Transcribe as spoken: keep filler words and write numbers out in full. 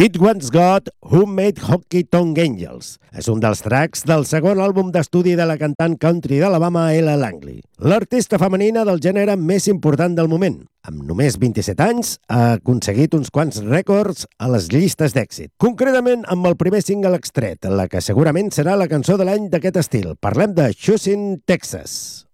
It Once Got Who Made Honky Tonk Angels. És un dels tracks del segon àlbum d'estudi de la cantant country d'Alabama, Ella Langley. L'artista femenina del gènere més important del moment. Amb només vint-i-set anys, ha aconseguit uns quants rècords a les llistes d'èxit. Concretament amb el primer single extret, la que segurament serà la cançó de l'any d'aquest estil. Parlem de Choosing Texas.